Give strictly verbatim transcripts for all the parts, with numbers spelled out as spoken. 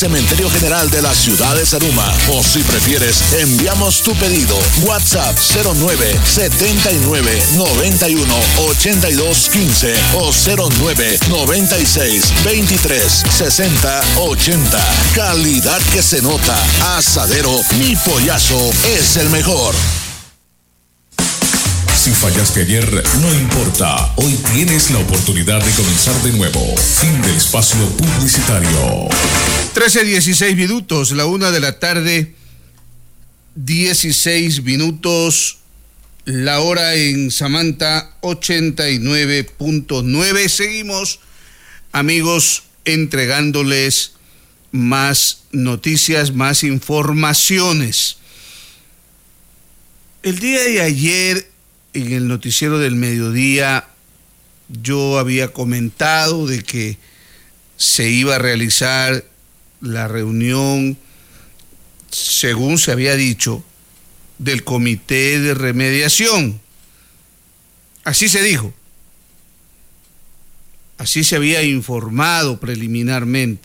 Cementerio General de la ciudad de Zaruma. O si prefieres, enviamos tu pedido. WhatsApp cero nueve setenta y nueve noventa y uno ochenta y dos quince o cero nueve noventa y seis veintitrés sesenta ochenta. Calidad que se nota. Asadero Mi Pollazo es el mejor. Si fallaste ayer, no importa. Hoy tienes la oportunidad de comenzar de nuevo. Fin del espacio publicitario. trece dieciséis minutos, la una de la tarde, dieciséis minutos, la hora en Samantha, ochenta y nueve punto nueve. Seguimos, amigos, entregándoles más noticias, más informaciones. El día de ayer, en el noticiero del mediodía, yo había comentado de que se iba a realizar la reunión, según se había dicho, del comité de remediación. Así se dijo. Así se había informado preliminarmente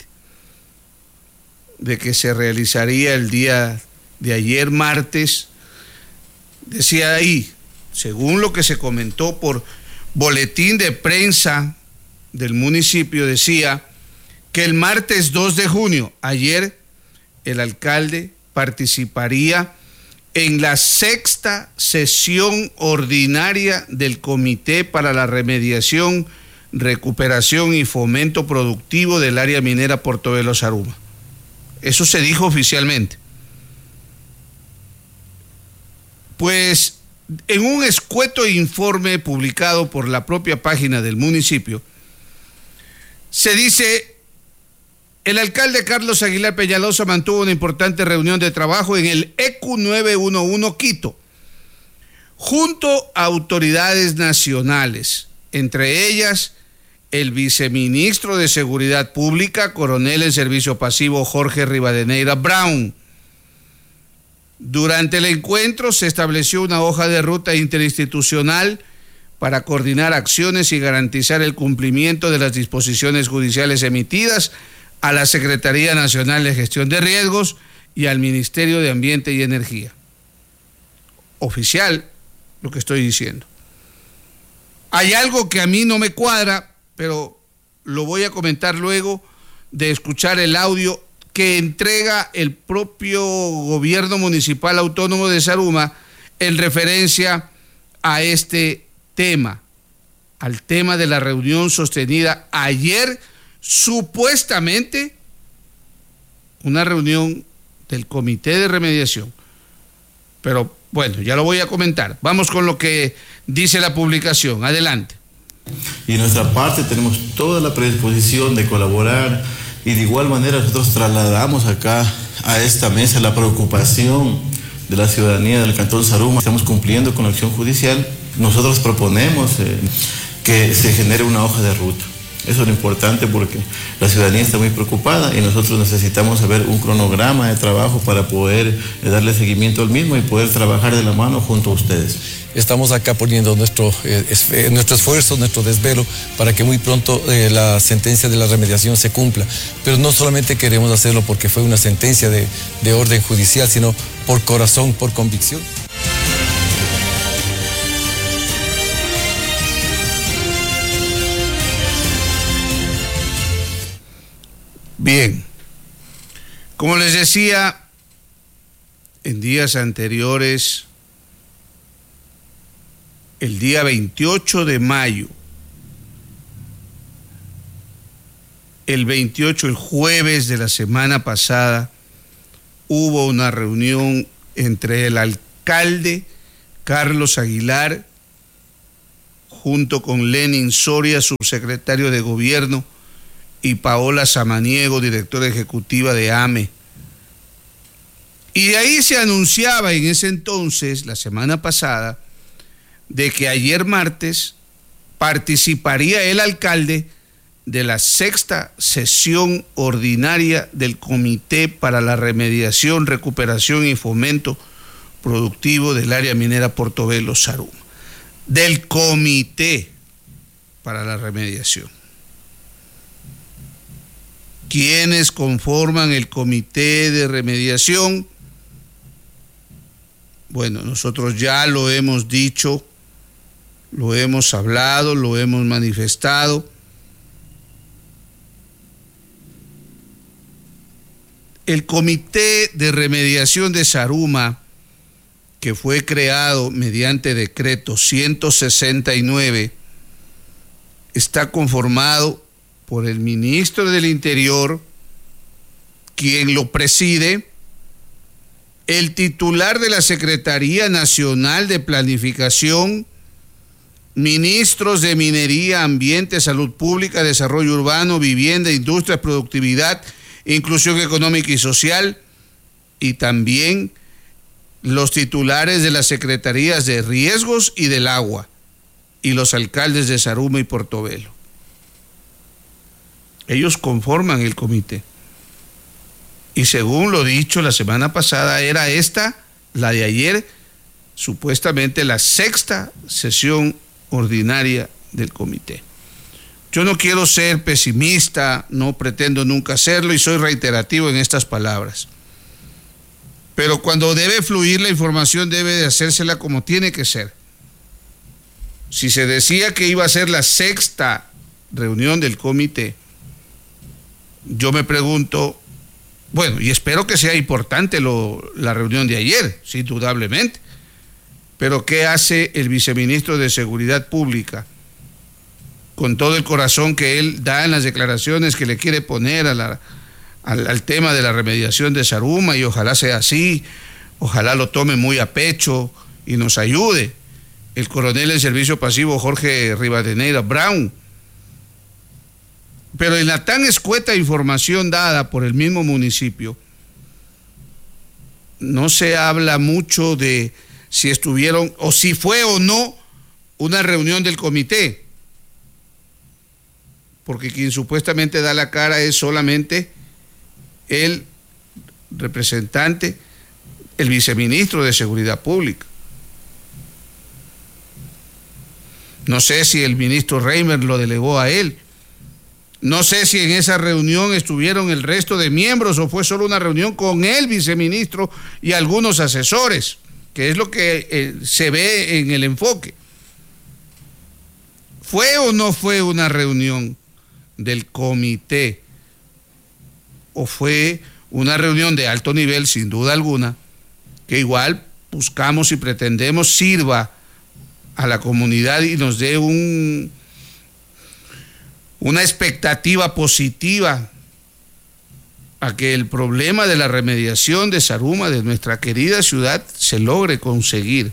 de que se realizaría el día de ayer, martes. Decía ahí, según lo que se comentó por boletín de prensa del municipio, decía que el martes dos de junio, ayer, el alcalde participaría en la sexta sesión ordinaria del Comité para la Remediación, Recuperación y Fomento Productivo del área minera Portobelo Zaruma. Eso se dijo oficialmente. Pues en un escueto informe publicado por la propia página del municipio, se dice: el alcalde Carlos Aguilar Peñalosa mantuvo una importante reunión de trabajo en el E Q novecientos once Quito, junto a autoridades nacionales, entre ellas el viceministro de Seguridad Pública, coronel en servicio pasivo Jorge Rivadeneira Brown. Durante el encuentro se estableció una hoja de ruta interinstitucional para coordinar acciones y garantizar el cumplimiento de las disposiciones judiciales emitidas a la Secretaría Nacional de Gestión de Riesgos y al Ministerio de Ambiente y Energía. Oficial, lo que estoy diciendo. Hay algo que a mí no me cuadra, pero lo voy a comentar luego de escuchar el audio que entrega el propio gobierno municipal autónomo de Zaruma en referencia a este tema, al tema de la reunión sostenida ayer, supuestamente una reunión del Comité de Remediación. Pero bueno, ya lo voy a comentar. Vamos con lo que dice la publicación. Adelante. Y de nuestra parte tenemos toda la predisposición de colaborar, y de igual manera nosotros trasladamos acá a esta mesa la preocupación de la ciudadanía del Cantón Zaruma. Estamos cumpliendo con la acción judicial. Nosotros proponemos eh, que se genere una hoja de ruta. Eso es lo importante porque la ciudadanía está muy preocupada y nosotros necesitamos saber un cronograma de trabajo para poder eh, darle seguimiento al mismo y poder trabajar de la mano junto a ustedes. Estamos acá poniendo nuestro, eh, es, eh, nuestro esfuerzo, nuestro desvelo para que muy pronto eh, la sentencia de la remediación se cumpla. Pero no solamente queremos hacerlo porque fue una sentencia de, de orden judicial, sino por corazón, por convicción. Bien, como les decía, en días anteriores, el día veintiocho de mayo, el veintiocho, el jueves de la semana pasada, hubo una reunión entre el alcalde Carlos Aguilar, junto con Lenin Soria, subsecretario de Gobierno, y Paola Samaniego, directora ejecutiva de A M E. Y de ahí se anunciaba en ese entonces, la semana pasada, de que ayer martes participaría el alcalde de la sexta sesión ordinaria del Comité para la Remediación, Recuperación y Fomento Productivo del área minera Portobelo Zaruma. Del Comité para la Remediación. quienes conforman el comité de remediación. Bueno, nosotros ya lo hemos dicho, lo hemos hablado, lo hemos manifestado. El comité de remediación de Zaruma, que fue creado mediante decreto ciento sesenta y nueve, está conformado por el ministro del Interior, quien lo preside, el titular de la Secretaría Nacional de Planificación, ministros de Minería, Ambiente, Salud Pública, Desarrollo Urbano, Vivienda, Industria, Productividad, Inclusión Económica y Social, y también los titulares de las Secretarías de Riesgos y del Agua, y los alcaldes de Zaruma y Portobelo. Ellos conforman el comité. Y según lo dicho la semana pasada, era esta, la de ayer, supuestamente la sexta sesión ordinaria del comité. Yo no quiero ser pesimista, no pretendo nunca serlo y soy reiterativo en estas palabras. Pero cuando debe fluir la información debe de hacérsela como tiene que ser. Si se decía que iba a ser la sexta reunión del comité, yo me pregunto, bueno, y espero que sea importante lo, la reunión de ayer, sí, indudablemente, pero ¿qué hace el viceministro de Seguridad Pública con todo el corazón que él da en las declaraciones que le quiere poner a la, al, al tema de la remediación de Zaruma? Y ojalá sea así, ojalá lo tome muy a pecho y nos ayude el coronel en servicio pasivo Jorge Rivadeneira Brown. Pero en la tan escueta información dada por el mismo municipio, no se habla mucho de si estuvieron o si fue o no una reunión del comité, porque quien supuestamente da la cara es solamente el representante, el viceministro de Seguridad Pública. No sé si el ministro Reimer lo delegó a él. No sé si en esa reunión estuvieron el resto de miembros o fue solo una reunión con el viceministro y algunos asesores, que es lo que eh, se ve en el enfoque. ¿Fue o no fue una reunión del comité? ¿O fue una reunión de alto nivel, sin duda alguna, que igual buscamos y pretendemos sirva a la comunidad y nos dé un... una expectativa positiva a que el problema de la remediación de Zaruma, de nuestra querida ciudad, se logre conseguir?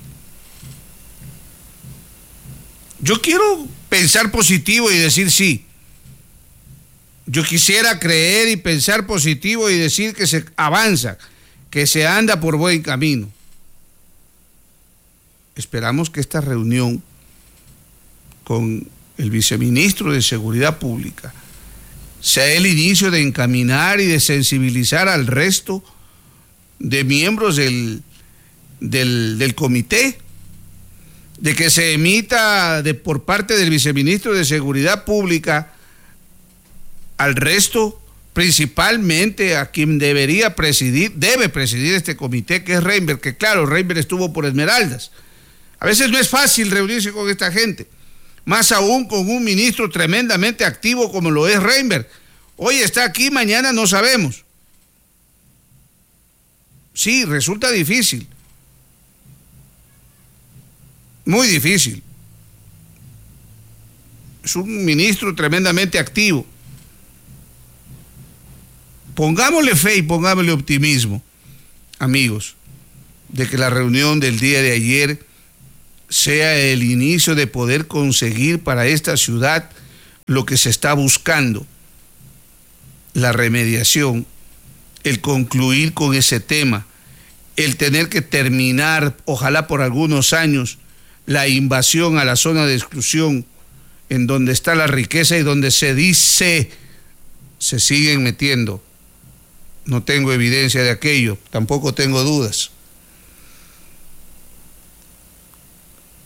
Yo quiero pensar positivo y decir sí. Yo quisiera creer y pensar positivo y decir que se avanza, que se anda por buen camino. Esperamos que esta reunión con el viceministro de Seguridad Pública sea el inicio de encaminar y de sensibilizar al resto de miembros del, del, del comité, de que se emita de, por parte del viceministro de Seguridad Pública al resto, principalmente a quien debería presidir, debe presidir este comité, que es Reimer, que claro, Reimer estuvo por Esmeraldas. A veces no es fácil reunirse con esta gente, más aún con un ministro tremendamente activo como lo es Reimer. Hoy está aquí, mañana no sabemos. Sí, resulta difícil. Muy difícil. Es un ministro tremendamente activo. Pongámosle fe y pongámosle optimismo, amigos, de que la reunión del día de ayer sea el inicio de poder conseguir para esta ciudad lo que se está buscando, la remediación, el concluir con ese tema, el tener que terminar, ojalá por algunos años, la invasión a la zona de exclusión, en donde está la riqueza y donde se dice se siguen metiendo. No tengo evidencia de aquello, tampoco tengo dudas.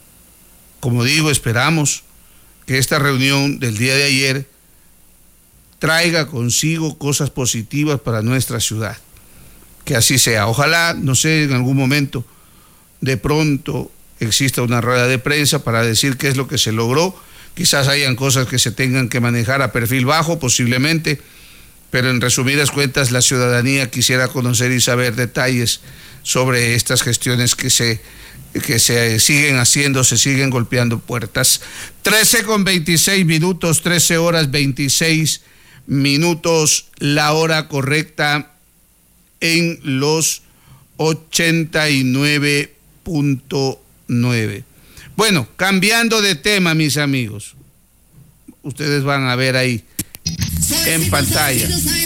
Como digo, esperamos que esta reunión del día de ayer traiga consigo cosas positivas para nuestra ciudad. Que así sea. Ojalá, no sé, en algún momento, de pronto exista una rueda de prensa para decir qué es lo que se logró. Quizás hayan cosas que se tengan que manejar a perfil bajo, posiblemente, pero en resumidas cuentas la ciudadanía quisiera conocer y saber detalles sobre estas gestiones que se, que se siguen haciendo, se siguen golpeando puertas. trece con veintiséis minutos, trece horas veintiséis minutos, la hora correcta en los ochenta y nueve punto nueve. Bueno, cambiando de tema, mis amigos, ustedes van a ver ahí en pantalla.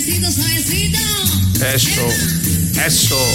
Eso, eso,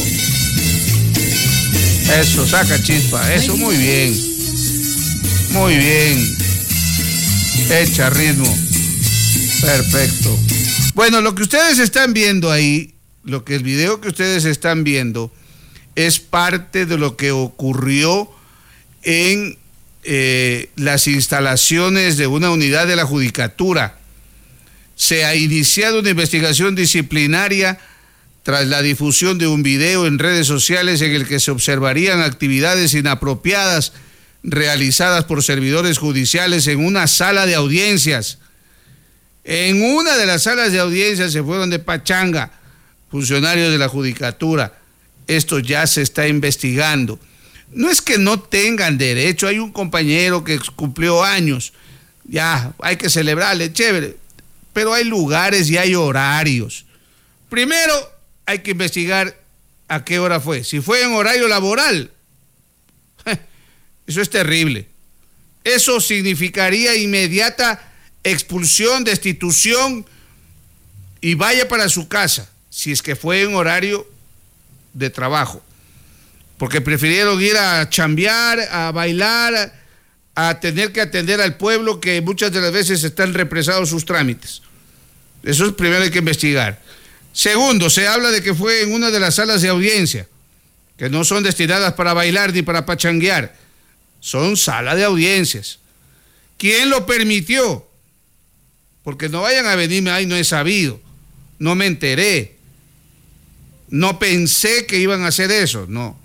eso, saca chispa, eso, muy bien, muy bien, echa ritmo, perfecto. Bueno, lo que ustedes están viendo ahí, lo que el video que ustedes están viendo, es parte de lo que ocurrió en eh, las instalaciones de una unidad de la Judicatura. Se ha iniciado una investigación disciplinaria tras la difusión de un video en redes sociales en el que se observarían actividades inapropiadas realizadas por servidores judiciales en una sala de audiencias. En una de las salas de audiencias se fueron de pachanga funcionarios de la Judicatura. Esto ya se está investigando. No es que no tengan derecho, hay un compañero que cumplió años, ya hay que celebrarle, chévere, pero hay lugares y hay horarios. Primero hay que investigar a qué hora fue. Si fue en horario laboral, eso es terrible. Eso significaría inmediata expulsión, destitución y vaya para su casa, si es que fue en horario de trabajo, porque prefirieron ir a chambear, a bailar, a tener que atender al pueblo que muchas de las veces están represados sus trámites. Eso es primero, hay que investigar. Segundo, se habla de que fue en una de las salas de audiencia, que no son destinadas para bailar ni para pachanguear, son salas de audiencias. ¿Quién lo permitió? Porque no vayan a venirme, ay, no he sabido, no me enteré, no pensé que iban a hacer eso, no.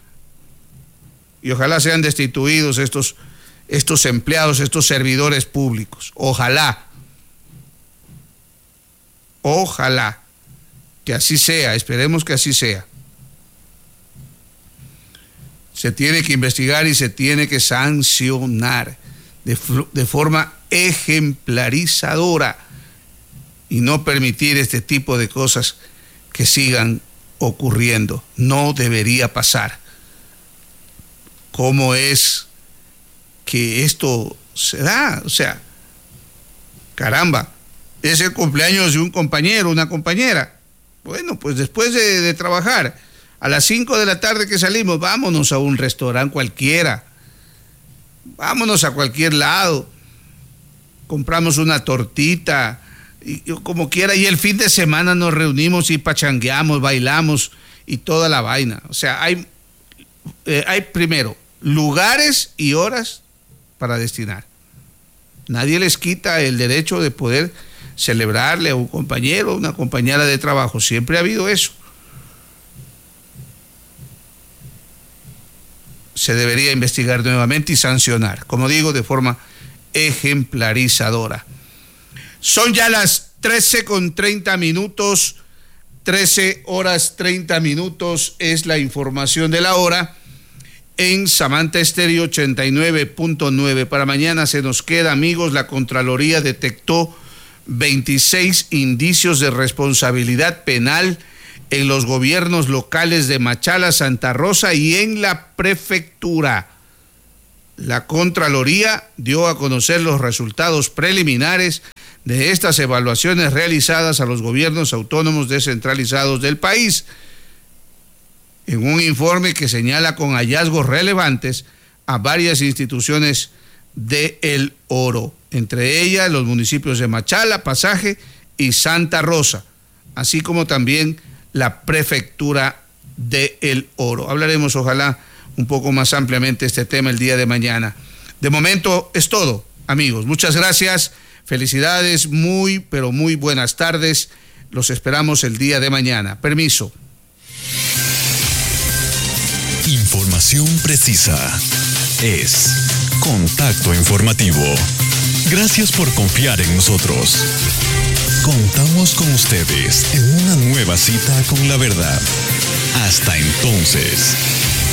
Y ojalá sean destituidos estos, estos empleados, estos servidores públicos. Ojalá. Ojalá que así sea, esperemos que así sea. Se tiene que investigar y se tiene que sancionar de, de forma ejemplarizadora y no permitir este tipo de cosas que sigan ocurriendo. No debería pasar. ¿Cómo es que esto se da? O sea, caramba, es el cumpleaños de un compañero, una compañera. Bueno, pues después de, de trabajar, a las cinco de la tarde que salimos, vámonos a un restaurante cualquiera, vámonos a cualquier lado, compramos una tortita, y, como quiera, y el fin de semana nos reunimos y pachangueamos, bailamos y toda la vaina. O sea, hay, eh, hay primero lugares y horas para destinar. Nadie les quita el derecho de poder celebrarle a un compañero o una compañera de trabajo. Siempre ha habido eso. Se debería investigar nuevamente y sancionar, como digo, de forma ejemplarizadora. Son ya las trece con treinta minutos, trece horas treinta minutos es la información de la hora en Samantha Estéreo ochenta y nueve punto nueve. Para mañana se nos queda, amigos, la Contraloría detectó veintiséis indicios de responsabilidad penal en los gobiernos locales de Machala, Santa Rosa y en la prefectura. La Contraloría dio a conocer los resultados preliminares de estas evaluaciones realizadas a los gobiernos autónomos descentralizados del país, en un informe que señala con hallazgos relevantes a varias instituciones de El Oro, entre ellas los municipios de Machala, Pasaje y Santa Rosa, así como también la prefectura de El Oro. Hablaremos, ojalá, un poco más ampliamente este tema el día de mañana. De momento es todo, amigos. Muchas gracias. Felicidades, muy, pero muy buenas tardes. Los esperamos el día de mañana. Permiso. Información precisa es Contacto Informativo. Gracias por confiar en nosotros. Contamos con ustedes en una nueva cita con la verdad. Hasta entonces.